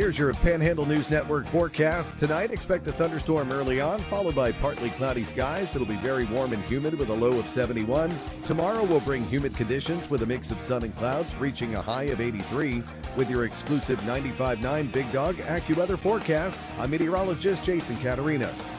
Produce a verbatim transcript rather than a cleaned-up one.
Here's your Panhandle News Network forecast. Tonight, expect a thunderstorm early on, followed by partly cloudy skies. It'll be very warm and humid with a low of seventy-one. Tomorrow will bring humid conditions with a mix of sun and clouds, reaching a high of eighty-three. With your exclusive ninety-five point nine Big Dog AccuWeather forecast, I'm meteorologist Jason Caterina.